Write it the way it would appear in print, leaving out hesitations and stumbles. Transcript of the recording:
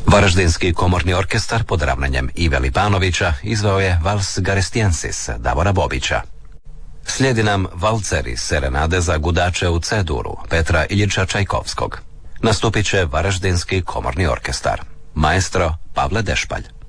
Varaždinski komorni orkestar pod ravnanjem Ive Lipanovića izveo je Vals Garestiensis Davora Bobića. Slijedi nam valceri serenade za gudače u C-duru Petra Iljiča Čajkovskog. Nastupit će Varaždinski komorni orkestar. Maestro Pavle Dešpalj.